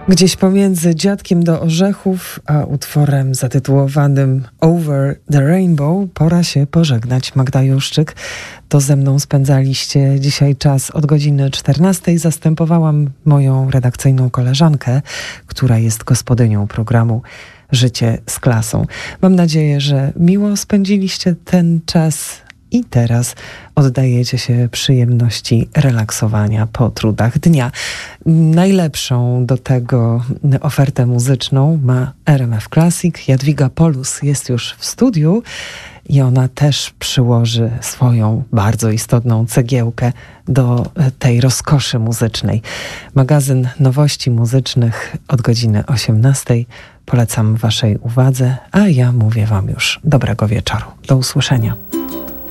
Gdzieś pomiędzy Dziadkiem do Orzechów a utworem zatytułowanym Over the Rainbow pora się pożegnać. Magda Juszczyk, to ze mną spędzaliście dzisiaj czas od godziny 14. Zastępowałam moją redakcyjną koleżankę, która jest gospodynią programu Życie z klasą. Mam nadzieję, że miło spędziliście ten czas i teraz oddajecie się przyjemności relaksowania po trudach dnia. Najlepszą do tego ofertę muzyczną ma RMF Classic. Jadwiga Polus jest już w studiu i ona też przyłoży swoją bardzo istotną cegiełkę do tej rozkoszy muzycznej. Magazyn nowości muzycznych od godziny 18. Polecam waszej uwadze, a ja mówię wam już dobrego wieczoru. Do usłyszenia.